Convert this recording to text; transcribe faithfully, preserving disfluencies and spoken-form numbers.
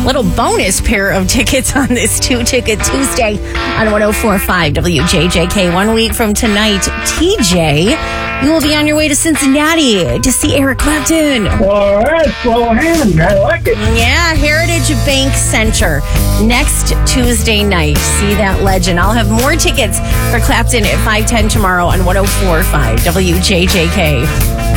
little bonus pair of tickets on this two-ticket Tuesday on one oh four point five W J J K. One week from tonight, T J, you will be on your way to Cincinnati to see Eric Clapton. All right, slow hand. I like it. Yeah, Heritage Bank Center next Tuesday night. See that legend. I'll have more tickets for Clapton at five ten tomorrow on one oh four point five W J J K.